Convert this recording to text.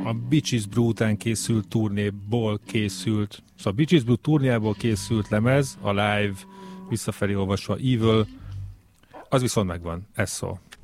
a Bitches Brew után készült turnéból készült, szóval a Bitches Brew turnéjából készült lemez, a Live, visszafelé olvasva Evil, az viszont megvan, ez szól.